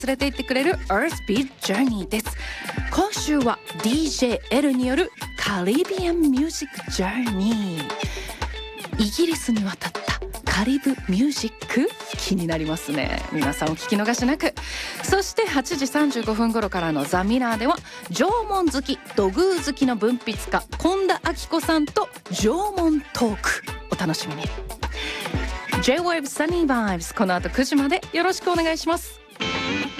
連れて行ってくれる Earth Beat Journey です。今週は DJL によるカリビアンミュージックジャーニー。イギリスに渡ったカリブミュージック、気になりますね。皆さんお聞き逃しなく。そして8時35分頃からのザ・ミラーでは縄文好き土偶好きの文筆家本田明子さんと縄文トーク、お楽しみに。 J-Wave Sunny Vibes、 この後9時までよろしくお願いします。